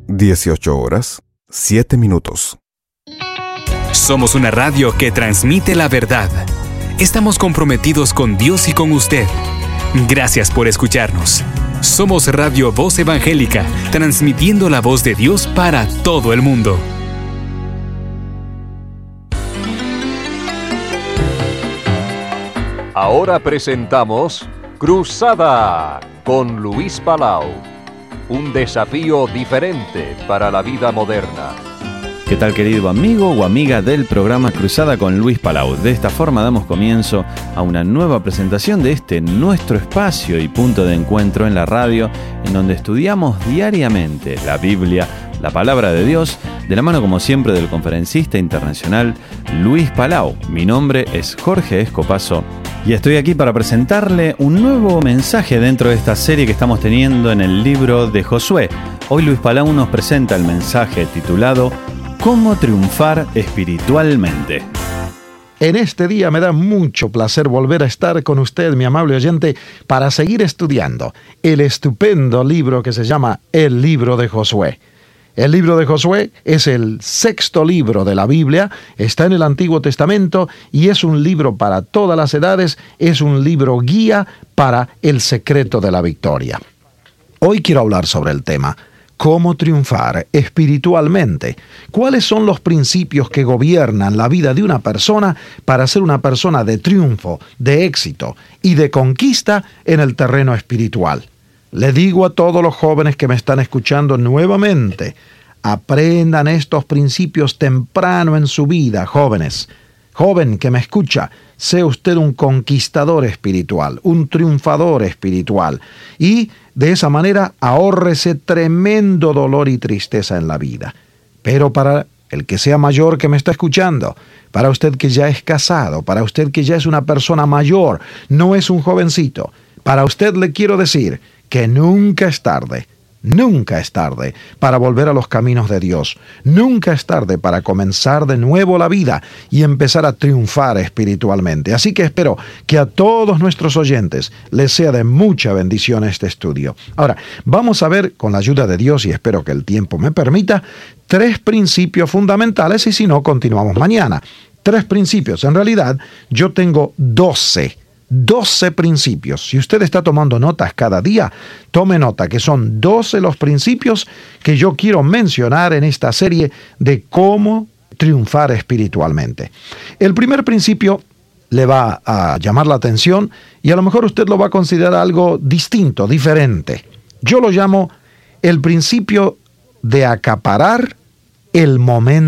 18 horas, 7 minutos. Somos una radio que transmite la verdad. Estamos comprometidos con Dios y con usted. Gracias por escucharnos. Somos Radio Voz Evangélica, transmitiendo la voz de Dios para todo el mundo. Ahora presentamos Cruzada con Luis Palau. Un desafío diferente para la vida moderna. ¿Qué tal, querido amigo o amiga del programa Cruzada con Luis Palau? De esta forma damos comienzo a una nueva presentación de este nuestro espacio y punto de encuentro en la radio, en donde estudiamos diariamente la Biblia, la palabra de Dios, de la mano como siempre del conferencista internacional Luis Palau. Mi nombre es Jorge Escopazo y estoy aquí para presentarle un nuevo mensaje dentro de esta serie que estamos teniendo en el libro de Josué. Hoy Luis Palau nos presenta el mensaje titulado ¿Cómo triunfar espiritualmente? En este día me da mucho placer volver a estar con usted, mi amable oyente, para seguir estudiando el estupendo libro que se llama El Libro de Josué. El libro de Josué es el 6º libro de la Biblia, está en el Antiguo Testamento y es un libro para todas las edades, es un libro guía para el secreto de la victoria. Hoy quiero hablar sobre el tema ¿cómo triunfar espiritualmente? ¿Cuáles son los principios que gobiernan la vida de una persona para ser una persona de triunfo, de éxito y de conquista en el terreno espiritual? Le digo a todos los jóvenes que me están escuchando nuevamente, aprendan estos principios temprano en su vida, jóvenes. Joven que me escucha, sea usted un conquistador espiritual, un triunfador espiritual, y de esa manera ahórrese tremendo dolor y tristeza en la vida. Pero para el que sea mayor que me está escuchando, para usted que ya es casado, para usted que ya es una persona mayor, no es un jovencito, para usted le quiero decir que nunca es tarde. Nunca es tarde para volver a los caminos de Dios. Nunca es tarde para comenzar de nuevo la vida y empezar a triunfar espiritualmente. Así que espero que a todos nuestros oyentes les sea de mucha bendición este estudio. Ahora, vamos a ver, con la ayuda de Dios, y espero que el tiempo me permita, 3 principios fundamentales, y si no, continuamos mañana. 3 principios. En realidad, yo tengo 12 principios. Si usted está tomando notas cada día, tome nota que son 12 los principios que yo quiero mencionar en esta serie de cómo triunfar espiritualmente. El primer principio le va a llamar la atención y a lo mejor usted lo va a considerar algo distinto, diferente. Yo lo llamo el principio de acaparar el momento